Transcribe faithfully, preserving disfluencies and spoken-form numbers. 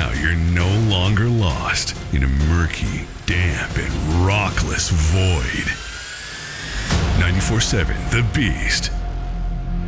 Now you're no longer lost in a murky, damp, and rockless void. ninety-four seven The Beast.